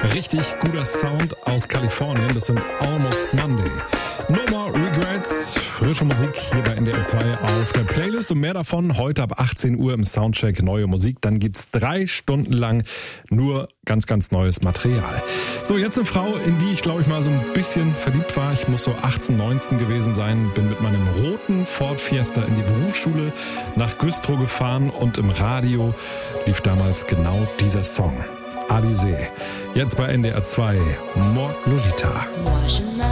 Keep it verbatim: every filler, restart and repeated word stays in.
Richtig guter Sound aus Kalifornien, das sind Almost Monday. No More Regrets, frische Musik hier bei N D R zwei auf der Playlist und mehr davon heute ab achtzehn Uhr im Soundcheck neue Musik. Dann gibt's drei Stunden lang nur ganz, ganz neues Material. So, jetzt eine Frau, in die ich glaube ich mal so ein bisschen verliebt war. Ich muss so achtzehn, neunzehn gewesen sein, bin mit meinem roten Ford Fiesta in die Berufsschule nach Güstrow gefahren und im Radio lief damals genau dieser Song. Alizée. Jetzt bei N D R zwei, Mord Lolita. Moi, je